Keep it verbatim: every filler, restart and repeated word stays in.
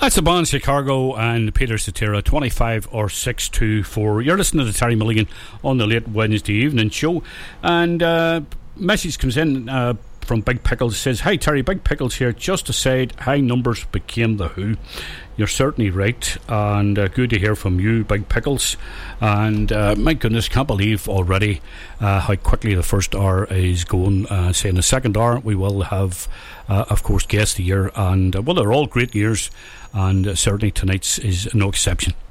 That's the band Chicago and Peter Cetera, twenty-five or six two four. You're listening to the Terry Milligan on the late Wednesday evening show. And uh, message comes in uh, from Big Pickles. Says, "Hi Terry, Big Pickles here. Just to say, high numbers became the Who." You're certainly right, and uh, good to hear from you, Big Pickles. And uh, my goodness, can't believe already uh, how quickly the first hour is going. Uh, say in the second hour we will have uh, of course guest of the year, and uh, well, they're all great years, and uh, certainly tonight's is no exception.